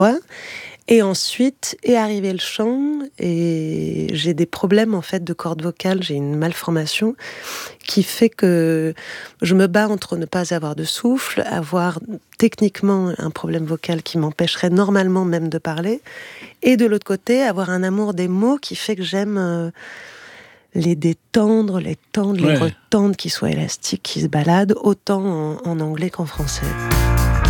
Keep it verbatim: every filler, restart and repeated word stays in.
Ouais. Et ensuite est arrivé le chant, et j'ai des problèmes en fait de cordes vocales, j'ai une malformation qui fait que je me bats entre ne pas avoir de souffle, avoir techniquement un problème vocal qui m'empêcherait normalement même de parler, et de l'autre côté avoir un amour des mots qui fait que j'aime euh, les détendre, les tendre, les Ouais. retendre, qu'ils soient élastiques, qu'ils se baladent, autant en, en anglais qu'en français.